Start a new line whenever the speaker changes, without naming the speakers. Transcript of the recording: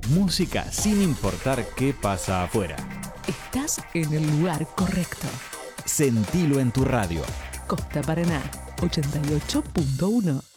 Música sin importar qué pasa afuera.
Estás en el lugar correcto.
Sentilo en tu radio.
Costa Paraná, 88.1.